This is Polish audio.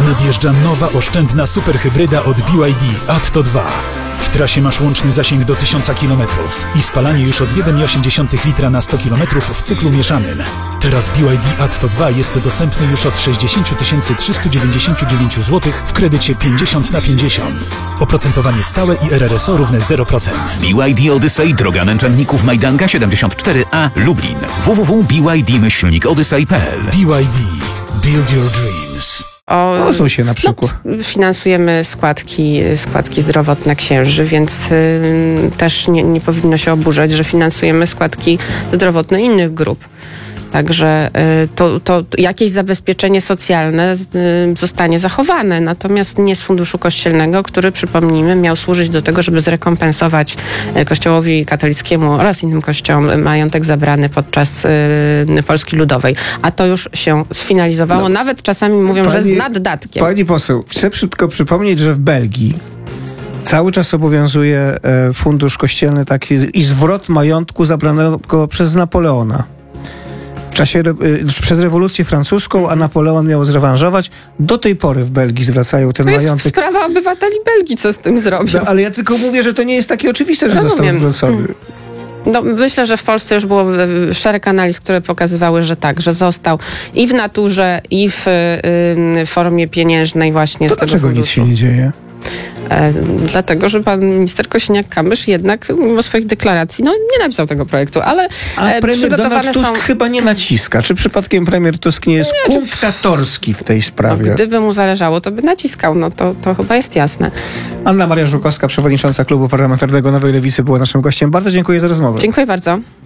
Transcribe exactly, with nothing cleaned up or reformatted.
Nadjeżdża nowa, oszczędna superhybryda od B Y D Atto dwa. W trasie masz łączny zasięg do tysiąca kilometrów i spalanie już od jeden przecinek osiem litra na sto kilometrów w cyklu mieszanym. Teraz B Y D Atto dwa jest dostępny już od sześćdziesiąt tysięcy trzysta dziewięćdziesiąt dziewięć złotych w kredycie pięćdziesiąt na pięćdziesiąt. Oprocentowanie stałe i R R S O równe zero procent. B Y D Odyssey, droga męczenników Majdanka siedemdziesiąt cztery A, Lublin. w w w kropka b y d myślnik odyssey kropka p l. B Y D. Build your dreams. O, O się na przykład. No, finansujemy składki, składki zdrowotne księży, więc y, też nie, nie powinno się oburzać, że finansujemy składki zdrowotne innych grup. Także y, to, to jakieś zabezpieczenie socjalne z, y, zostanie zachowane, natomiast nie z funduszu kościelnego, który, przypomnijmy, miał służyć do tego, żeby zrekompensować y, Kościołowi katolickiemu oraz innym kościołom majątek zabrany podczas y, Polski Ludowej. A to już się sfinalizowało. No. Nawet czasami mówią, Pani- że z naddatkiem. Pani poseł, chcę tylko przypomnieć, że w Belgii cały czas obowiązuje e, fundusz kościelny taki i zwrot majątku zabranego przez Napoleona. W czasie, re, e, przez rewolucję francuską, a Napoleon miał zrewanżować. Do tej pory w Belgii zwracają ten To jest majątek. sprawa obywateli Belgii, co z tym zrobią. No, ale ja tylko mówię, że to nie jest takie oczywiste, że Rozumiem. został zwrócony. No, myślę, że w Polsce już było e, szereg analiz, które pokazywały, że tak, że został i w naturze, i w y, formie pieniężnej właśnie To z tego dlaczego nic funduszu. się nie dzieje? E, dlatego, że pan minister Kosiniak-Kamysz jednak mimo swoich deklaracji no, nie napisał tego projektu, ale A e, premier przygotowane Donald Tusk są... chyba nie naciska. Czy przypadkiem premier Tusk nie jest kunktatorski w tej No, sprawie? gdyby mu zależało, to by naciskał, no to, to chyba jest jasne. Anna Maria Żukowska, przewodnicząca Klubu Parlamentarnego Nowej Lewicy, była naszym gościem. Bardzo dziękuję za rozmowę. Dziękuję bardzo.